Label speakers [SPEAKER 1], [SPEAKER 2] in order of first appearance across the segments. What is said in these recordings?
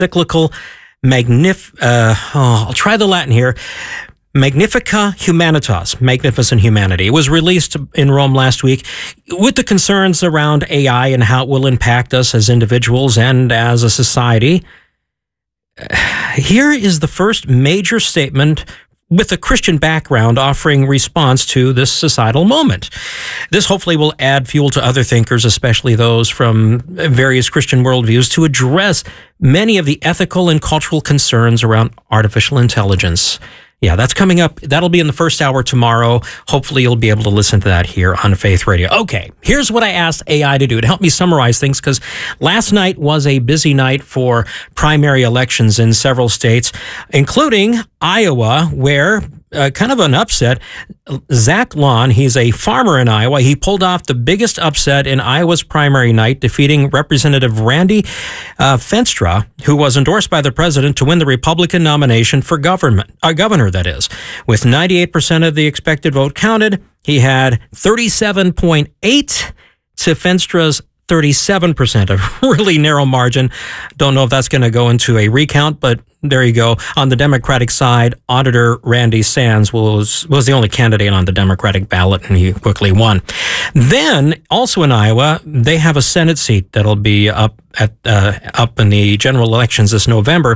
[SPEAKER 1] encyclical I'll try the Latin here. Magnifica Humanitas, Magnificent Humanity. It was released in Rome last week with the concerns around AI and how it will impact us as individuals and as a society. Here is the first major statement with a Christian background offering response to this societal moment. This hopefully will add fuel to other thinkers, especially those from various Christian worldviews, to address many of the ethical and cultural concerns around artificial intelligence. Yeah, that's coming up. That'll be in the first hour tomorrow. Hopefully you'll be able to listen to that here on Faith Radio. Okay, here's what I asked AI to do to help me summarize things, because last night was a busy night for primary elections in several states, including Iowa, where kind of an upset. Zach Lawn, he's a farmer in Iowa. He pulled off the biggest upset in Iowa's primary night, defeating Representative Randy Feenstra, who was endorsed by the president to win the Republican nomination for governor, that is. With 98% of the expected vote counted, he had 37.8 to Feenstra's 37%, a really narrow margin. Don't know if that's going to go into a recount, but there you go. On the Democratic side, Auditor Randy Sands was the only candidate on the Democratic ballot, and he quickly won. Then, also in Iowa, they have a Senate seat that'll be up in the general elections this November.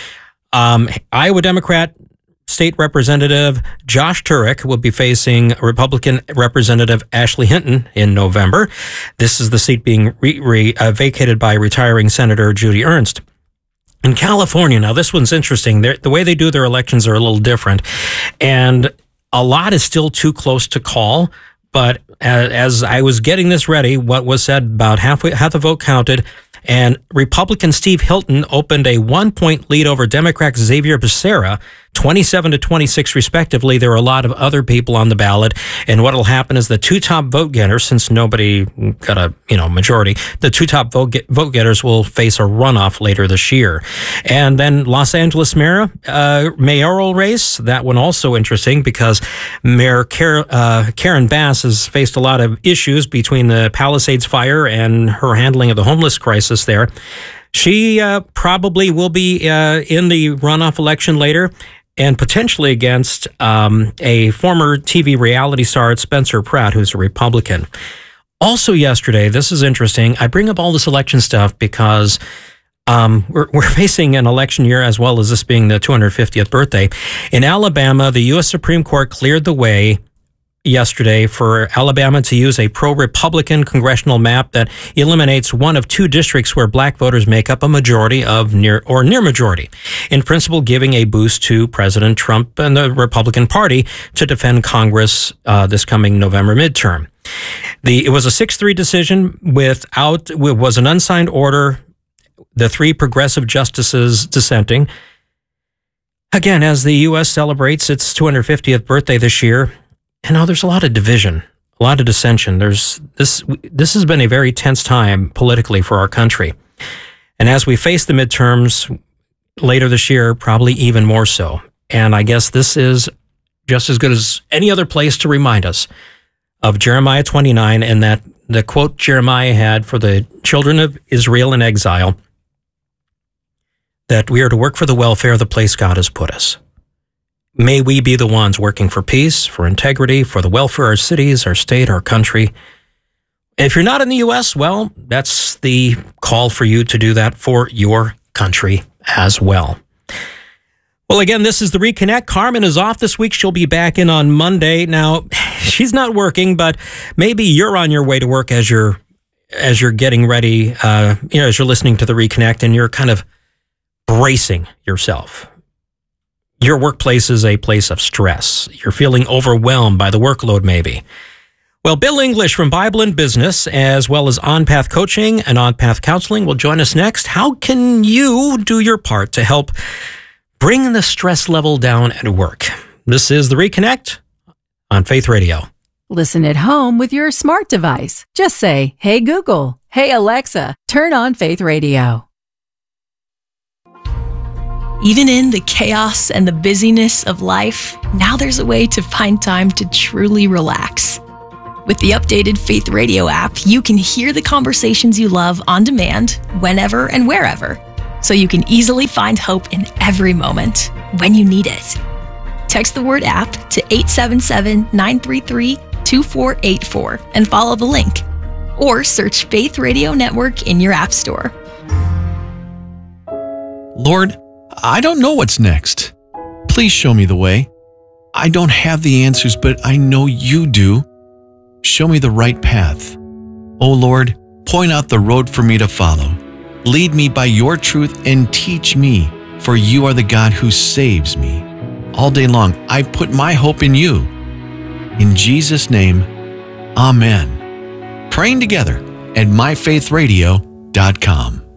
[SPEAKER 1] Iowa Democrat State Representative Josh Turek will be facing Republican Representative Ashley Hinton in November. This is the seat being vacated by retiring Senator Judy Ernst. In California, now this one's interesting. The way they do their elections are a little different, and a lot is still too close to call. But as I was getting this ready, what was said, about half the vote counted, and Republican Steve Hilton opened a 1-point lead over Democrat Xavier Becerra, 27-26 respectively. There are a lot of other people on the ballot, and what will happen is the two top vote getters, since nobody got a majority, the two top vote getters will face a runoff later this year. And then Los Angeles mayoral race, that one also interesting, because Mayor Karen Bass has faced a lot of issues between the Palisades fire and her handling of the homeless crisis there. She probably will be in the runoff election later, and potentially against a former TV reality star, Spencer Pratt, who's a Republican. Also yesterday, this is interesting. I bring up all this election stuff because we're facing an election year, as well as this being the 250th birthday. In Alabama, the U.S. Supreme Court cleared the way yesterday for Alabama to use a pro-Republican congressional map that eliminates one of two districts where black voters make up a majority of near majority, in principle giving a boost to President Trump and the Republican Party to defend Congress this coming November midterm. It was a 6-3 decision was an unsigned order, the three progressive justices dissenting. Again, as the U.S. celebrates its 250th birthday this year, and now there's a lot of division, a lot of dissension. This has been a very tense time politically for our country. And as we face the midterms later this year, probably even more so. And I guess this is just as good as any other place to remind us of Jeremiah 29, and that the quote Jeremiah had for the children of Israel in exile, that we are to work for the welfare of the place God has put us. May we be the ones working for peace, for integrity, for the welfare of our cities, our state, our country. If you're not in the U.S., well, that's the call for you to do that for your country as well. Well, again, this is the Reconnect. Carmen is off this week. She'll be back in on Monday. Now, she's not working, but maybe you're on your way to work as you're getting ready, as you're listening to the Reconnect, and you're kind of bracing yourself. Your workplace is a place of stress. You're feeling overwhelmed by the workload, maybe. Well, Bill English from Bible and Business, as well as On Path Coaching and On Path Counseling, will join us next. How can you do your part to help bring the stress level down at work? This is The Reconnect on Faith Radio.
[SPEAKER 2] Listen at home with your smart device. Just say, "Hey Google, hey Alexa, turn on Faith Radio."
[SPEAKER 3] Even in the chaos and the busyness of life, now there's a way to find time to truly relax. With the updated Faith Radio app, you can hear the conversations you love on demand, whenever and wherever. so you can easily find hope in every moment when you need it. Text the word app to 877-933-2484 and follow the link. Or search Faith Radio Network in your app store.
[SPEAKER 4] Lord, I don't know what's next. Please show me the way. I don't have the answers, but I know you do. Show me the right path. Oh Lord, point out the road for me to follow. Lead me by your truth and teach me, for you are the God who saves me. All day long, I put my hope in you. In Jesus' name, Amen. Praying together at myfaithradio.com.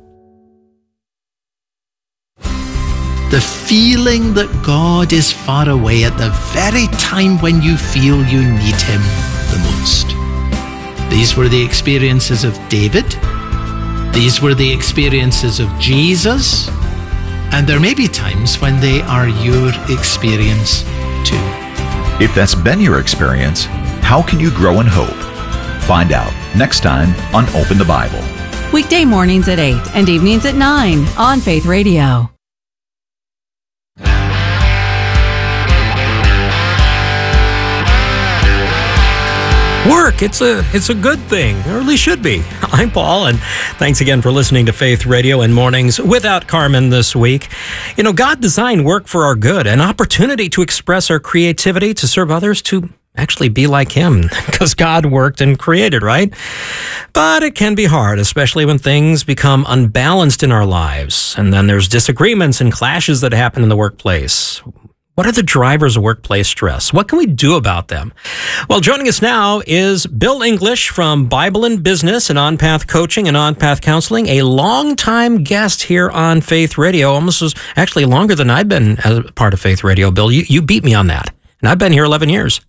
[SPEAKER 5] The feeling that God is far away at the very time when you feel you need Him the most. These were the experiences of David. These were the experiences of Jesus. And there may be times when they are your experience too.
[SPEAKER 6] If that's been your experience, how can you grow in hope? Find out next time on Open the Bible.
[SPEAKER 2] Weekday mornings at 8 and evenings at 9 on Faith Radio.
[SPEAKER 1] Work, it's a good thing, or at least should be. I'm Paul, and thanks again for listening to Faith Radio and Mornings without Carmen this week. You know, God designed work for our good, an opportunity to express our creativity, to serve others, to actually be like Him, because God worked and created, right? But it can be hard, especially when things become unbalanced in our lives, and then there's disagreements and clashes that happen in the workplace. What are the drivers of workplace stress? What can we do about them? Well, joining us now is Bill English from Bible in Business and On-Path Coaching and On-Path Counseling, a longtime guest here on Faith Radio, almost as actually longer than I've been as a part of Faith Radio. Bill, you beat me on that, and I've been here 11 years.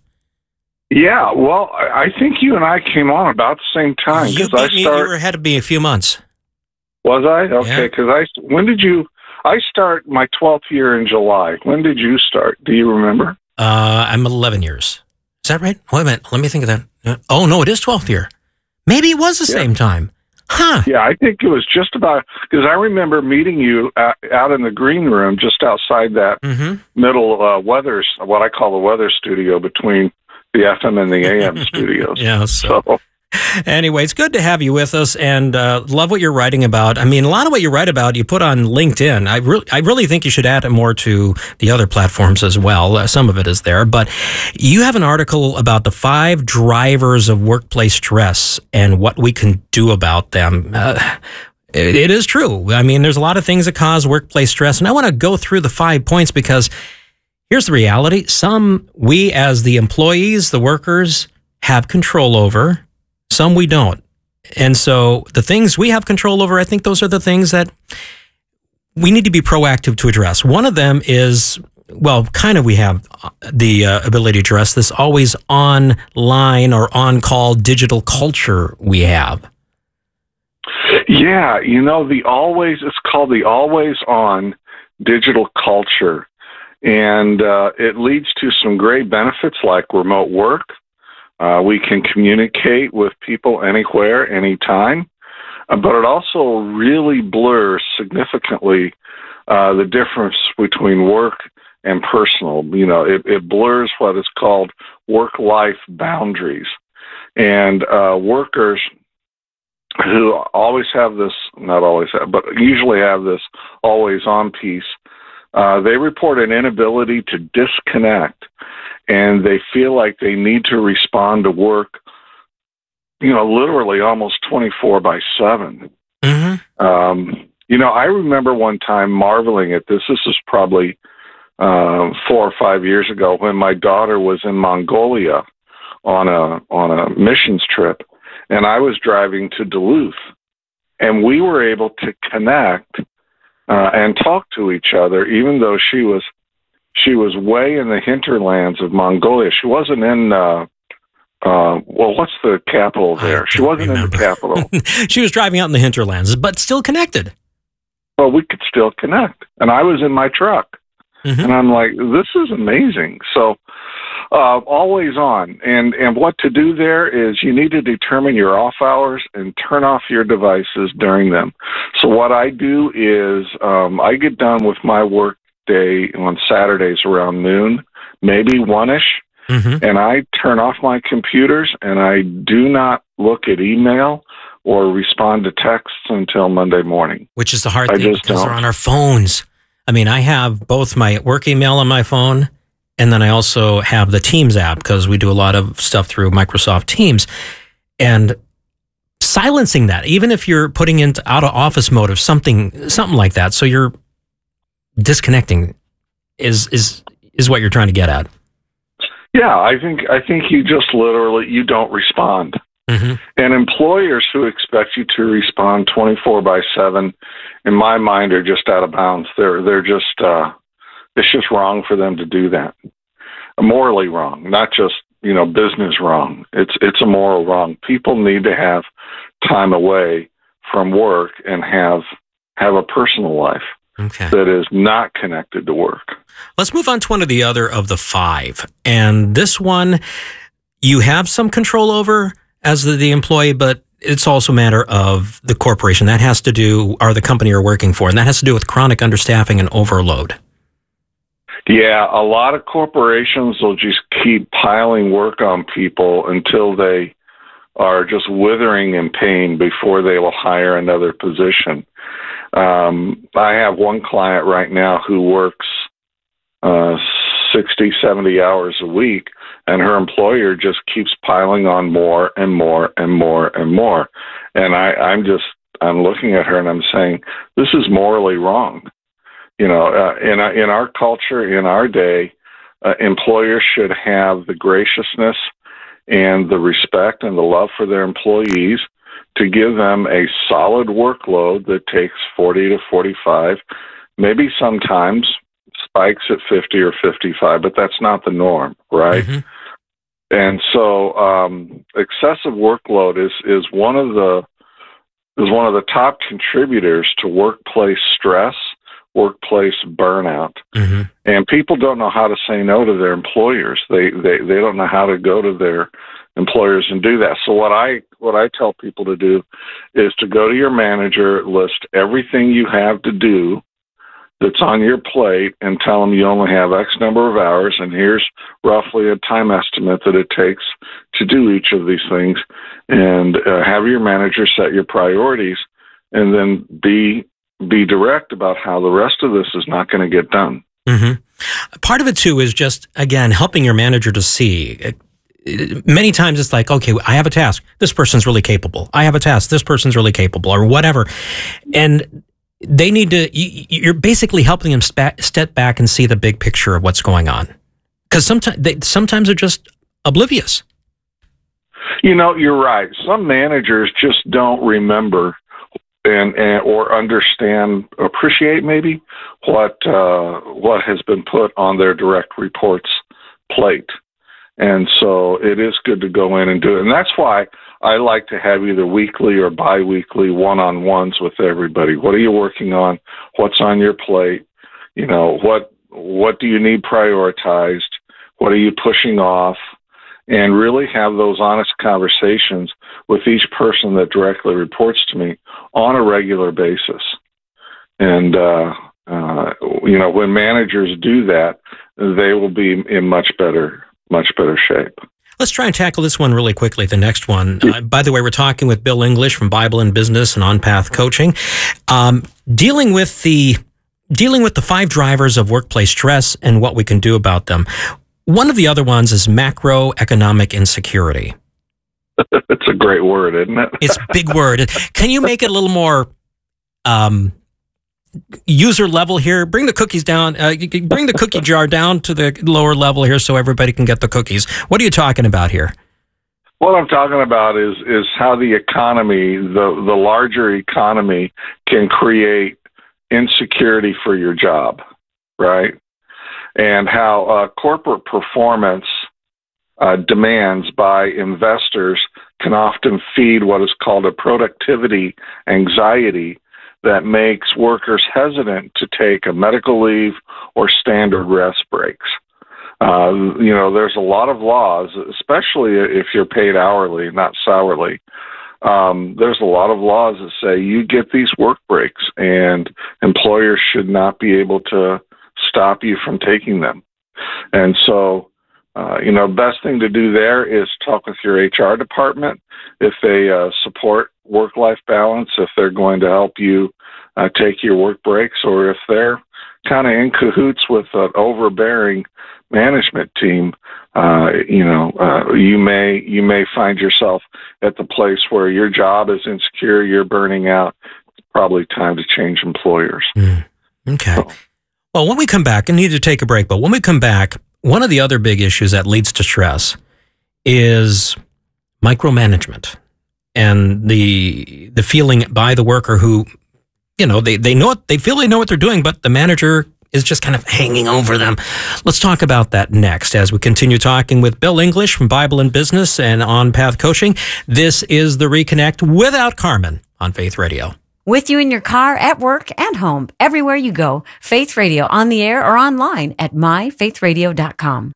[SPEAKER 7] Yeah, well, I think you and I came on about the same time.
[SPEAKER 1] You beat me, you were ahead of me a few months.
[SPEAKER 7] Was I? Okay, because when did you... I start my 12th year in July. When did you start? Do you remember?
[SPEAKER 1] I'm 11 years. Is that right? Wait a minute. Let me think of that. Oh, no, it is 12th year. Maybe it was the same time. Huh.
[SPEAKER 7] Yeah, I think it was just about, because I remember meeting you out in the green room just outside that middle weather, what I call the weather studio between the FM and the AM studios.
[SPEAKER 1] Yeah, so. Anyway, it's good to have you with us, and love what you're writing about. I mean, a lot of what you write about, you put on LinkedIn. I really think you should add it more to the other platforms as well. Some of it is there, but you have an article about the 5 drivers of workplace stress and what we can do about them. It is true. I mean, there's a lot of things that cause workplace stress, and I want to go through the 5 points because here's the reality. Some we as the employees, the workers, have control over. Some we don't. And so the things we have control over, I think those are the things that we need to be proactive to address. One of them is, well, kind of we have the ability to address this always online or on-call digital culture we have.
[SPEAKER 7] Yeah, you know, it's called the always-on digital culture. And it leads to some great benefits like remote work. We can communicate with people anywhere, anytime, but it also really blurs significantly the difference between work and personal. You know, it blurs what is called work-life boundaries. And workers who always have this, not always have, but usually have this always-on piece, they report an inability to disconnect. And they feel like they need to respond to work, you know, literally almost 24/7. You know, I remember one time marveling at this. This is probably 4 or 5 years ago when my daughter was in Mongolia on a missions trip, and I was driving to Duluth, and we were able to connect and talk to each other, even though she was way in the hinterlands of Mongolia. She wasn't in, what's the capital there? She wasn't in the capital.
[SPEAKER 1] She was driving out in the hinterlands, but still connected.
[SPEAKER 7] Well, we could still connect. And I was in my truck. And I'm like, this is amazing. So Always on. And what to do there is you need to determine your off hours and turn off your devices during them. So what I do is I get done with my work day on Saturdays around noon, maybe 1-ish, and I turn off my computers and I do not look at email or respond to texts until Monday morning.
[SPEAKER 1] Which is the hard thing because they're on our phones. I mean, I have both my work email on my phone, and then I also have the Teams app because we do a lot of stuff through Microsoft Teams. And silencing that, even if you're putting into out of office mode or something like that, so you're disconnecting, is what you're trying to get at.
[SPEAKER 7] Yeah, I think you just literally you don't respond. And employers who expect you to respond 24/7, in my mind, are just out of bounds. They're just it's just wrong for them to do that. Morally wrong, not just business wrong. It's a moral wrong. People need to have time away from work and have a personal life that is not connected to work.
[SPEAKER 1] Let's move on to one of the other of the 5, and this one you have some control over as the employee, but it's also a matter of the corporation. That has to do, or the company you're working for, and that has to do with chronic understaffing and overload.
[SPEAKER 7] Yeah, a lot of corporations will just keep piling work on people until they are just withering in pain before they will hire another position. I have one client right now who works 60, 70 hours a week, and her employer just keeps piling on more and more and more and more. And I'm looking at her and I'm saying, this is morally wrong. In our culture, in our day, employers should have the graciousness and the respect and the love for their employees to give them a solid workload that takes 40 to 45, maybe sometimes spikes at 50 or 55, but that's not the norm, right? And so excessive workload is one of the top contributors to workplace stress, workplace burnout. And people don't know how to say no to their employers. They don't know how to go to their employers and do that. So what I tell people to do is to go to your manager, list everything you have to do that's on your plate, and tell them you only have X number of hours, and here's roughly a time estimate that it takes to do each of these things, and have your manager set your priorities, and then be direct about how the rest of this is not going to get done.
[SPEAKER 1] Part of it, too, is just, again, helping your manager to see. Many times it's like, okay, I have a task. This person's really capable. I have a task. This person's really capable, or whatever. And they need to, you're basically helping them step back and see the big picture of what's going on. Because sometimes they're just oblivious.
[SPEAKER 7] You're right. Some managers just don't remember and or understand, appreciate maybe what has been put on their direct reports plate. And so it is good to go in and do it. And that's why I like to have either weekly or bi-weekly one-on-ones with everybody. What are you working on? What's on your plate? What do you need prioritized? What are you pushing off? And really have those honest conversations with each person that directly reports to me on a regular basis. And, when managers do that, they will be in much better shape.
[SPEAKER 1] Let's try and tackle this one really quickly, the next one. By the way, we're talking with Bill English from Bible in Business and On Path Coaching, dealing with the 5 drivers of workplace stress and what we can do about them. One of the other ones is macroeconomic insecurity.
[SPEAKER 7] It's a great word, isn't it?
[SPEAKER 1] It's a big word. Can you make it a little more user level here? Bring the cookies down. Bring the cookie jar down to the lower level here so everybody can get the cookies. What are you talking about here?
[SPEAKER 7] What I'm talking about is how the economy, the larger economy, can create insecurity for your job, right? And how corporate performance demands by investors can often feed what is called a productivity anxiety that makes workers hesitant to take a medical leave or standard rest breaks. There's a lot of laws, especially if you're paid hourly, not sourly. There's a lot of laws that say you get these work breaks, and employers should not be able to stop you from taking them. And so, best thing to do there is talk with your HR department if they support work-life balance, if they're going to help you take your work breaks, or if they're kind of in cahoots with an overbearing management team. You may find yourself at the place where your job is insecure, you're burning out. It's probably time to change employers.
[SPEAKER 1] Okay. Well, when we come back, I need to take a break, but when we come back, one of the other big issues that leads to stress is micromanagement and the feeling by the worker who, they know what they feel, they know what they're doing, but the manager is just kind of hanging over them. Let's talk about that next as we continue talking with Bill English from Bible and Business and On Path Coaching. This is The Reconnect without Carmen on Faith Radio.
[SPEAKER 8] With you in your car, at work, and home, everywhere you go, Faith Radio on the air or online at myfaithradio.com.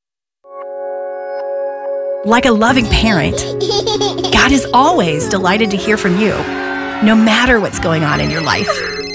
[SPEAKER 3] Like a loving parent, God is always delighted to hear from you, no matter what's going on in your life.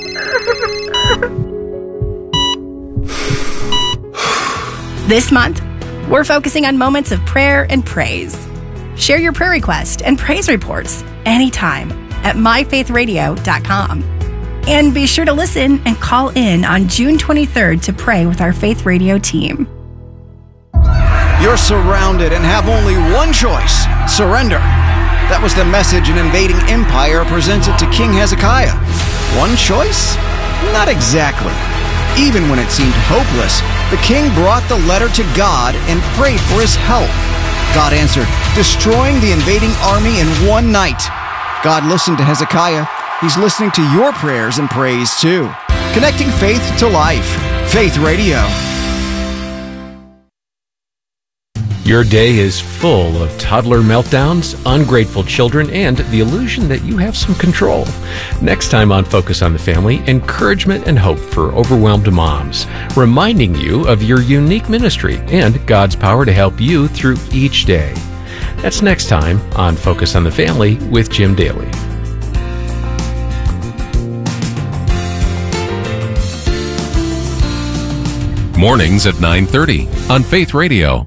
[SPEAKER 3] This month, we're focusing on moments of prayer and praise. Share your prayer request and praise reports anytime at myfaithradio.com. And be sure to listen and call in on June 23rd to pray with our Faith Radio team.
[SPEAKER 9] You're surrounded and have only one choice: surrender. That was the message an invading empire presented to King Hezekiah. One choice? Not exactly. Even when it seemed hopeless, the king brought the letter to God and prayed for his help. God answered, destroying the invading army in one night. God listened to Hezekiah. He's listening to your prayers and praise too. Connecting faith to life. Faith Radio.
[SPEAKER 10] Your day is full of toddler meltdowns, ungrateful children, and the illusion that you have some control. Next time on Focus on the Family, encouragement and hope for overwhelmed moms, reminding you of your unique ministry and God's power to help you through each day. That's next time on Focus on the Family with Jim Daly.
[SPEAKER 11] Mornings at 9:30 on Faith Radio.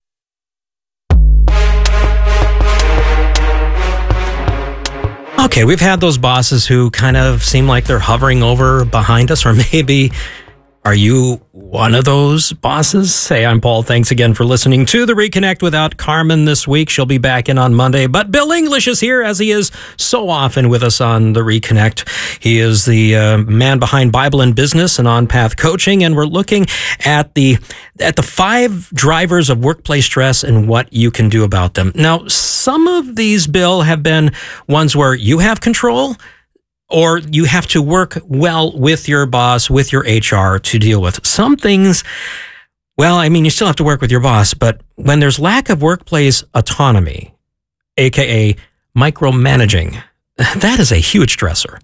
[SPEAKER 1] Okay, we've had those bosses who kind of seem like they're hovering over behind us, or maybe are you one of those bosses? Hey, I'm Paul. Thanks again for listening to The Reconnect without Carmen this week. She'll be back in on Monday, but Bill English is here, as he is so often with us on The Reconnect. He is the man behind Bible and Business and On Path Coaching, and we're looking at the 5 drivers of workplace stress and what you can do about them. Now, some of these, Bill, have been ones where you have control, or you have to work well with your boss, with your HR to deal with. Some things, you still have to work with your boss, but when there's lack of workplace autonomy, aka micromanaging, that is a huge stressor.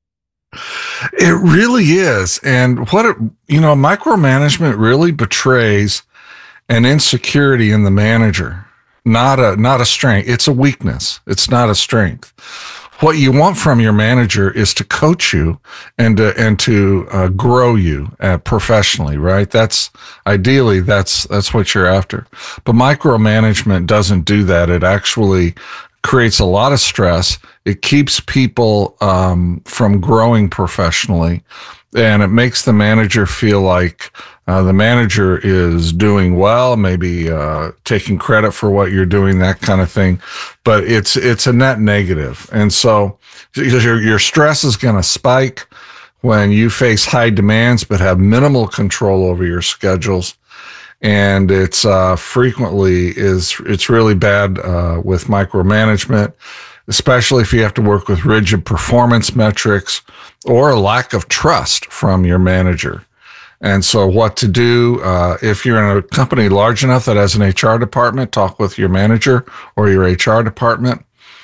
[SPEAKER 12] It really is. And micromanagement really betrays an insecurity in the manager, not a strength. It's a weakness. It's not a strength. What you want from your manager is to coach you and to grow you professionally, right? That's ideally that's what you're after. But micromanagement doesn't do that. It actually creates a lot of stress. It keeps people from growing professionally, and it makes the manager feel like the manager is doing well, maybe taking credit for what you're doing, that kind of thing. But it's a net negative. And so your stress is going to spike when you face high demands but have minimal control over your schedules. And it's frequently it's really bad with micromanagement, especially if you have to work with rigid performance metrics or a lack of trust from your manager. And so what to do if you're in a company large enough that has an HR department, talk with your manager or your HR department.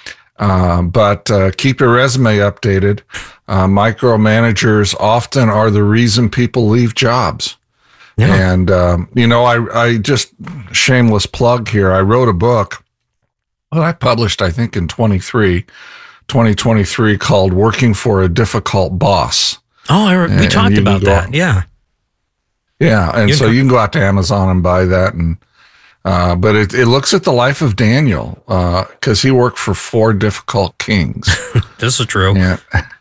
[SPEAKER 12] But keep your resume updated. Micromanagers often are the reason people leave jobs.
[SPEAKER 1] Yeah.
[SPEAKER 12] And, I just, shameless plug here, I wrote a book that I published, I think in 2023 called Working for a Difficult Boss.
[SPEAKER 1] Oh, we talked about that. Yeah.
[SPEAKER 12] Yeah. And so you can go out to Amazon and buy that. And, but it looks at the life of Daniel, because he worked for 4 difficult kings.
[SPEAKER 1] This is true.
[SPEAKER 12] Yeah.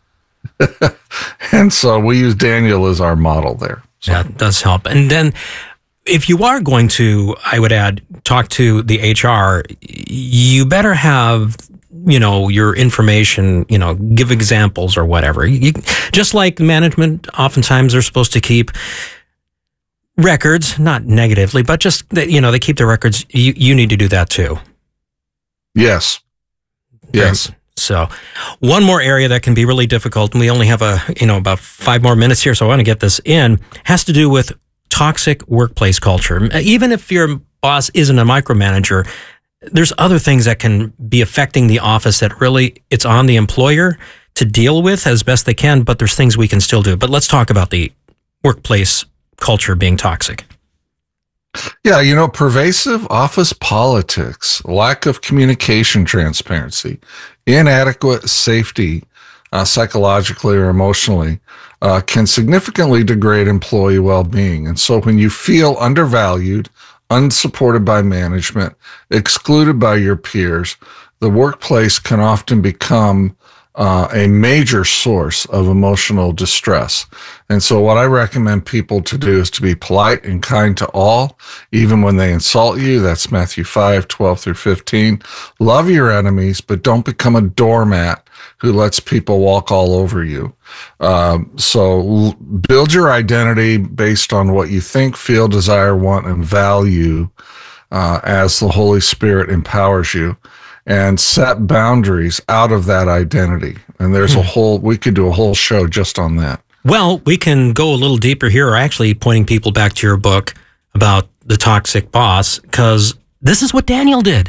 [SPEAKER 12] And so we use Daniel as our model there. So.
[SPEAKER 1] Yeah, it does help. And then if you are going to, I would add, talk to the HR, you better have, your information, give examples or whatever. Just like management, oftentimes they're supposed to keep records, not negatively, but just, they keep their records. You need to do that too.
[SPEAKER 12] Yes. Yes.
[SPEAKER 1] So one more area that can be really difficult, and we only have about 5 more minutes here, so I want to get this in, has to do with toxic workplace culture. Even if your boss isn't a micromanager, there's other things that can be affecting the office that really it's on the employer to deal with as best they can, but there's things we can still do. But let's talk about the workplace culture being toxic.
[SPEAKER 12] Yeah, pervasive office politics, lack of communication transparency, inadequate safety, psychologically or emotionally, can significantly degrade employee well-being. And so when you feel undervalued, unsupported by management, excluded by your peers, the workplace can often become a major source of emotional distress. And so what I recommend people to do is to be polite and kind to all, even when they insult you. That's Matthew 5:12-15. Love your enemies, but don't become a doormat who lets people walk all over you. So build your identity based on what you think, feel, desire, want, and value as the Holy Spirit empowers you. And set boundaries out of that identity. And there's we could do a whole show just on that.
[SPEAKER 1] Well, we can go a little deeper here, or actually pointing people back to your book about the toxic boss, because this is what Daniel did.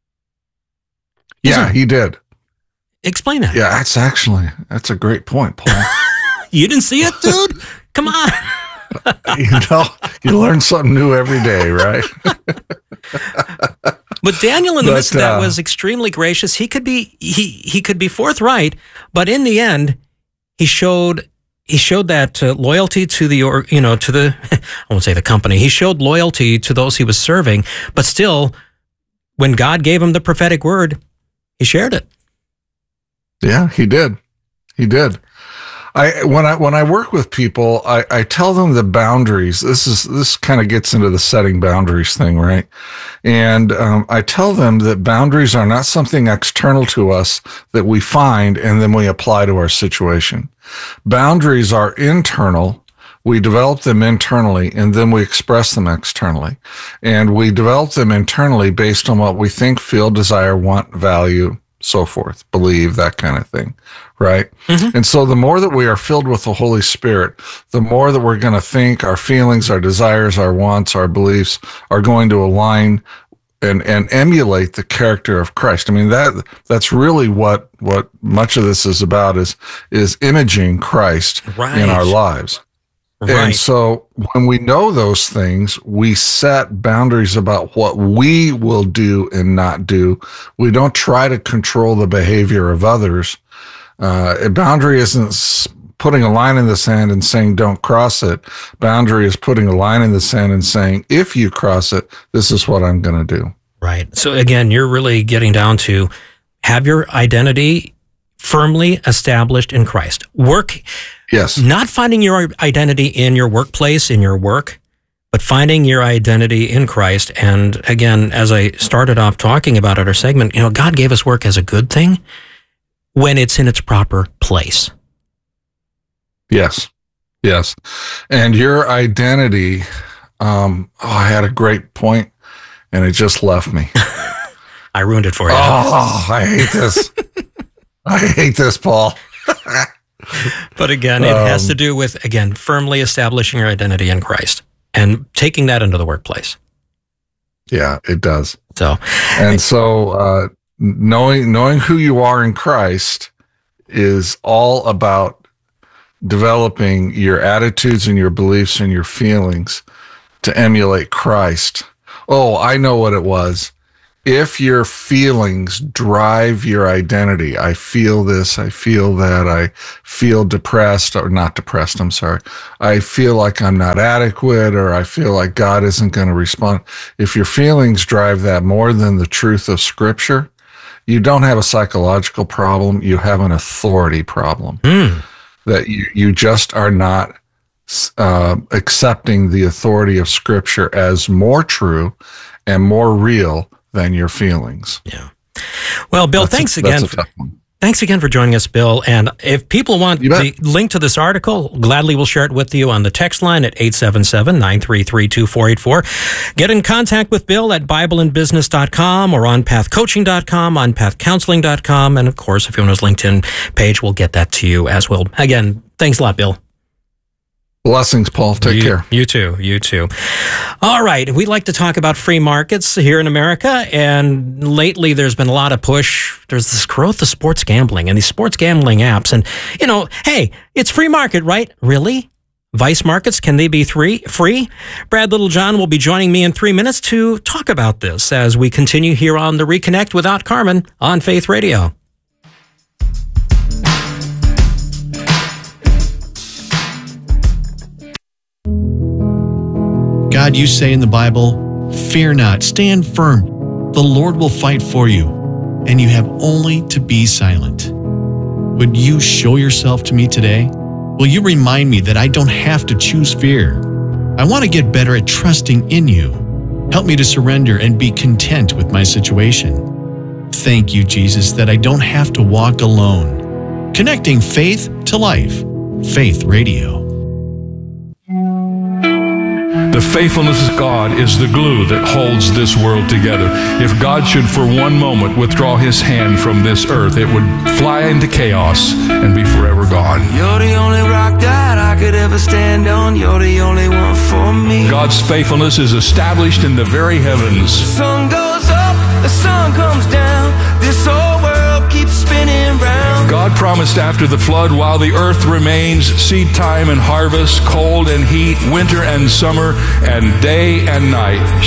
[SPEAKER 12] Yeah, he did.
[SPEAKER 1] Explain that.
[SPEAKER 12] Yeah, that's a great point, Paul.
[SPEAKER 1] You didn't see it, dude? Come on.
[SPEAKER 12] You learn something new every day, right?
[SPEAKER 1] But Daniel, in the midst of that, was extremely gracious. He could be forthright, but in the end, he showed that loyalty to the I won't say the company. He showed loyalty to those he was serving, but still, when God gave him the prophetic word, he shared it.
[SPEAKER 12] Yeah, he did. He did. When I work with people, I tell them the boundaries. This kind of gets into the setting boundaries thing, right? And I tell them that boundaries are not something external to us that we find and then we apply to our situation. Boundaries are internal. We develop them internally and then we express them externally. And we develop them internally based on what we think, feel, desire, want, value, so forth, believe, that kind of thing, right? Mm-hmm. And so the more that we are filled with the Holy Spirit, the more that we're going to think our feelings, our desires, our wants, our beliefs are going to align and emulate the character of Christ. I mean, that's really what much of this is about is imaging Christ in our lives. Right. And so when we know those things, we set boundaries about what we will do and not do. We don't try to control the behavior of others. A boundary isn't putting a line in the sand and saying, don't cross it. Boundary is putting a line in the sand and saying, if you cross it, this is what I'm going to do. Right.
[SPEAKER 1] So again, you're really getting down to have your identity firmly established in Christ.
[SPEAKER 12] Yes.
[SPEAKER 1] Not finding your identity in your workplace, in your work, but finding your identity in Christ. And again, as I started off talking about at our segment, God gave us work as a good thing when it's in its proper place.
[SPEAKER 12] Yes. Yes. And your identity, I had a great point and it just left me.
[SPEAKER 1] I ruined it for you.
[SPEAKER 12] Oh, I hate this. I hate this, Paul.
[SPEAKER 1] But again, it has to do with, firmly establishing your identity in Christ and taking that into the workplace.
[SPEAKER 12] Yeah, it does.
[SPEAKER 1] So
[SPEAKER 12] knowing who you are in Christ is all about developing your attitudes and your beliefs and your feelings to emulate Christ. Oh, I know what it was. If your feelings drive your identity, I feel this, I feel that, I feel depressed, or not depressed, I'm sorry. I feel like I'm not adequate, or I feel like God isn't going to respond. If your feelings drive that more than the truth of Scripture, you don't have a psychological problem, you have an authority problem. That you just are not accepting the authority of Scripture as more true and more real than your feelings.
[SPEAKER 1] Yeah. Well, Bill, thanks again for joining us, Bill. And if people want the link to this article, gladly we'll share it with you on the text line at 877-933-2484. Get in contact with Bill at BibleandBusiness.com or OnPathCoaching.com, OnPathCounseling.com. And of course, if you want his LinkedIn page, we'll get that to you as well. Again, thanks a lot, Bill.
[SPEAKER 12] Blessings, Paul. Take care.
[SPEAKER 1] You too. You too. All right. We like to talk about free markets here in America. And lately, there's been a lot of push. There's this growth of sports gambling and these sports gambling apps. And, hey, it's free market, right? Really? Vice markets, can they be free? Brad Littlejohn will be joining me in 3 minutes to talk about this as we continue here on the Reconnect without Carmen on Faith Radio.
[SPEAKER 4] God, you say in the Bible, fear not, stand firm. The Lord will fight for you, and you have only to be silent. Would you show yourself to me today? Will you remind me that I don't have to choose fear? I want to get better at trusting in you. Help me to surrender and be content with my situation. Thank you, Jesus, that I don't have to walk alone. Connecting faith to life. Faith Radio.
[SPEAKER 13] The faithfulness of God is the glue that holds this world together. If God should for one moment withdraw his hand from this earth, it would fly into chaos and be forever gone.
[SPEAKER 14] You're the only rock that I could ever stand on. You're the only one for me.
[SPEAKER 13] God's faithfulness is established in the very heavens.
[SPEAKER 14] The sun goes up, the sun comes down. This whole world keeps spinning round.
[SPEAKER 13] God promised after the flood, while the earth remains, seed time and harvest, cold and heat, winter and summer, and day and night